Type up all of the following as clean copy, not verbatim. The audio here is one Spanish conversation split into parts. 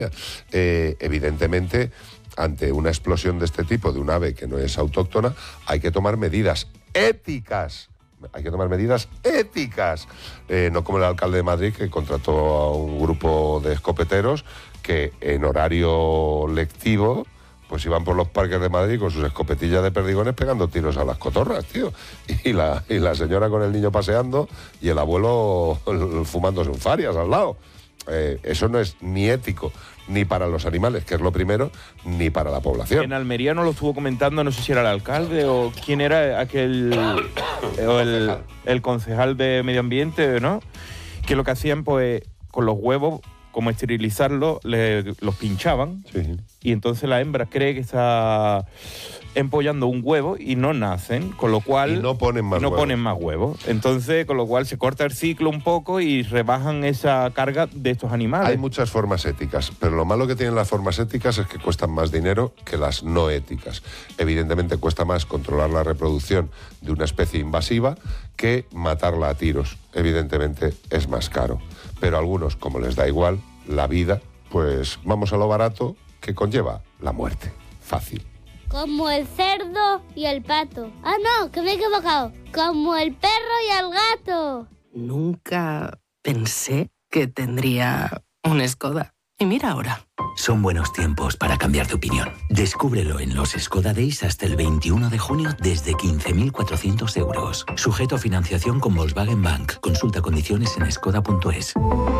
Evidentemente, ante una explosión de este tipo de un ave que no es autóctona, hay que tomar medidas éticas. Hay que tomar medidas éticas, no como el alcalde de Madrid, que contrató a un grupo de escopeteros que en horario lectivo pues iban por los parques de Madrid con sus escopetillas de perdigones pegando tiros a las cotorras, tío. Y la señora con el niño paseando y el abuelo fumándose un farias al lado. Eso no es ni ético, ni para los animales, que es lo primero, ni para la población. En Almería nos lo estuvo comentando, no sé si era el alcalde o quién era aquel, el concejal de medio ambiente, ¿no? Que lo que hacían, pues, con los huevos, como esterilizarlos, los pinchaban. Sí. Y entonces la hembra cree que está empollando un huevo y no nacen, con lo cual... Y no ponen más huevos. Entonces, con lo cual se corta el ciclo un poco y rebajan esa carga de estos animales. Hay muchas formas éticas, pero lo malo que tienen las formas éticas es que cuestan más dinero que las no éticas. Evidentemente cuesta más controlar la reproducción de una especie invasiva que matarla a tiros. Evidentemente es más caro. Pero a algunos, como les da igual la vida, pues vamos a lo barato que conlleva la muerte. Fácil. Como el cerdo y el pato. Ah, no, que me he equivocado. Como el perro y el gato. Nunca pensé que tendría un Skoda. Y mira ahora. Son buenos tiempos para cambiar de opinión. Descúbrelo en los Skoda Days hasta el 21 de junio desde 15.400 euros. Sujeto a financiación con Volkswagen Bank. Consulta condiciones en skoda.es.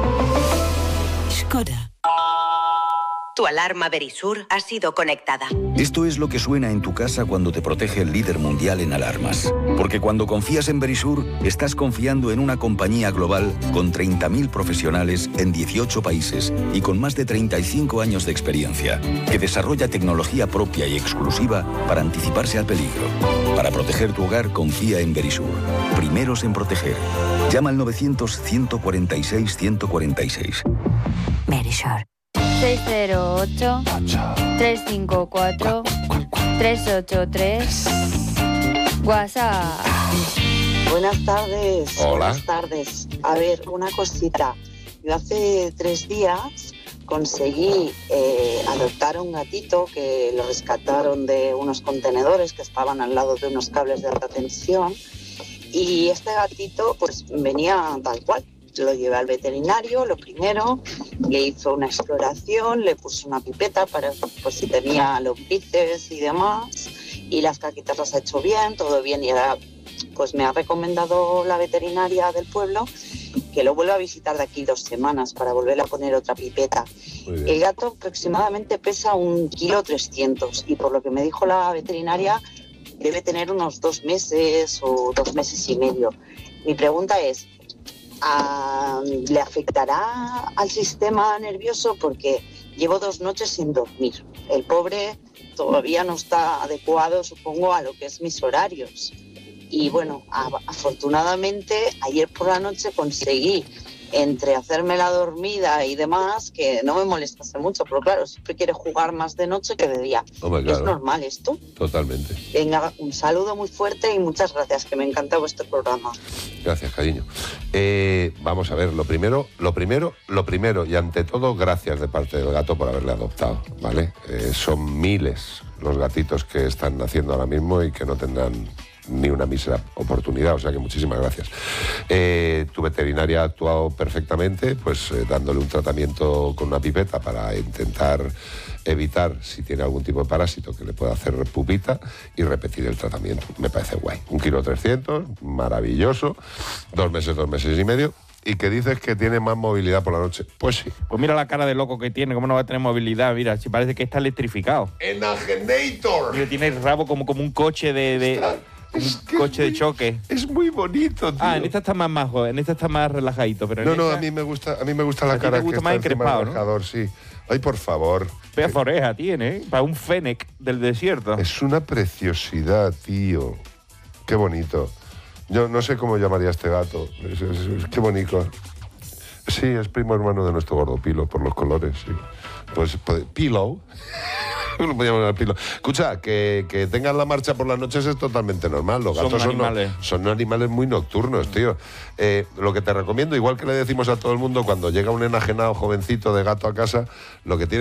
Skoda. Tu alarma Verisur ha sido conectada. Esto es lo que suena en tu casa cuando te protege el líder mundial en alarmas. Porque cuando confías en Verisur, estás confiando en una compañía global con 30.000 profesionales en 18 países y con más de 35 años de experiencia, que desarrolla tecnología propia y exclusiva para anticiparse al peligro. Para proteger tu hogar, confía en Verisur. Primeros en proteger. Llama al 900-146-146. Verisur. 608-354-383. WhatsApp. Buenas tardes. Hola. Buenas tardes. A ver, una cosita. Yo hace 3 días conseguí adoptar a un gatito que lo rescataron de unos contenedores que estaban al lado de unos cables de alta tensión. Y este gatito pues venía tal cual. Lo llevé al veterinario, lo primero, le hizo una exploración, le puso una pipeta para pues, si tenía lombrices y demás, y las caquitas las ha hecho bien, todo bien, y ahora pues me ha recomendado la veterinaria del pueblo que lo vuelva a visitar de aquí 2 semanas para volverle a poner otra pipeta. El gato aproximadamente pesa 1,3 kg y por lo que me dijo la veterinaria debe tener unos 2 meses o 2 meses y medio. Mi pregunta es, ¿le afectará al sistema nervioso? Porque llevo 2 noches sin dormir. El pobre todavía no está adecuado, supongo, a lo que es mis horarios. Y bueno, afortunadamente ayer por la noche conseguí, entre hacerme la dormida y demás, que no me molestase mucho, pero claro, siempre quiere jugar más de noche que de día. Hombre, claro. ¿Es normal esto? Totalmente. Venga, un saludo muy fuerte y muchas gracias, que me encanta vuestro programa. Gracias, cariño. Vamos a ver, lo primero, y ante todo, gracias de parte del gato por haberle adoptado, ¿vale? Son miles los gatitos que están naciendo ahora mismo y que no tendrán ni una mísera oportunidad, o sea que muchísimas gracias. Tu veterinaria ha actuado perfectamente, pues dándole un tratamiento con una pipeta para intentar evitar, si tiene algún tipo de parásito, que le pueda hacer pupita y repetir el tratamiento. Me parece guay. 1,3 kg, maravilloso, 2 meses, 2 meses y medio. ¿Y que dices que tiene más movilidad por la noche? Pues sí. Pues mira la cara de loco que tiene, cómo no va a tener movilidad, mira, si parece que está electrificado. ¡Enajenator! Mira, tiene el rabo como un coche coche de choque. Es muy bonito, tío. Ah, en esta está más joven, en esta está más relajadito, pero No, esta... a mí me gusta la cara te gusta que más está encima del marcador, ¿no? Sí. Ay, por favor. Pedazo oreja tiene, ¿eh? Para un fennec del desierto. Es una preciosidad, tío. Qué bonito. Yo no sé cómo llamaría a este gato. Qué bonito. Sí, es primo hermano de nuestro gordo Pilo, por los colores, sí. Pues Pillow. No podíamos dar pilo. Escucha, que tengan la marcha por las noches es totalmente normal. Los gatos son animales muy nocturnos, tío. Lo que te recomiendo, igual que le decimos a todo el mundo cuando llega un enajenado jovencito de gato a casa, lo que tiene